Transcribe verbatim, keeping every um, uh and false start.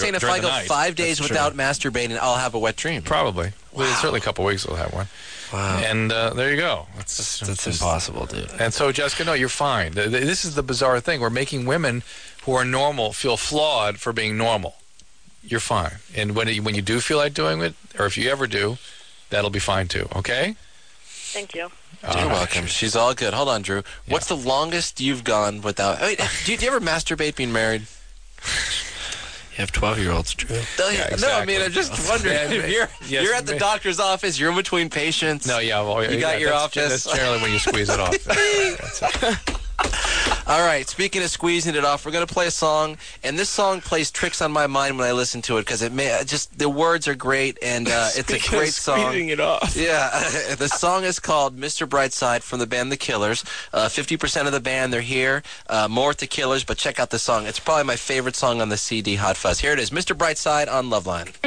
saying if I go night. five days That's without true. masturbating, I'll have a wet dream? Probably. Wow. Well, certainly a couple weeks we'll have one. Wow. And uh, there you go. That's, That's, that's that's just, impossible, dude. And so, Jessica, no, you're fine. Th- th- This is the bizarre thing. We're making women who are normal feel flawed for being normal. You're fine. And when, it, when you do feel like doing it, or if you ever do, that'll be fine too, okay? Thank you. You're All right. welcome. She's all good. Hold on, Drew. What's the longest you've gone without... I mean, do, you, do you ever masturbate being married? You have twelve-year-olds, Drew. No, Yeah, no, I exactly. mean, I'm just wondering. Yeah, if you're, yes, you're at the ma- doctor's office, you're in between patients. No, yeah. Well, You yeah, got your that's, office. That's generally when you squeeze it off. That's it. All right, speaking of squeezing it off, we're going to play a song, and this song plays tricks on my mind when I listen to it, because it may, just the words are great, and uh, it's a great song. Squeezing it off. Yeah, the song is called Mister Brightside from the band The Killers. Uh, fifty percent of the band, they're here. Uh, more with The Killers, but check out the song. It's probably my favorite song on the C D, Hot Fuzz. Here it is, Mister Brightside on Loveline.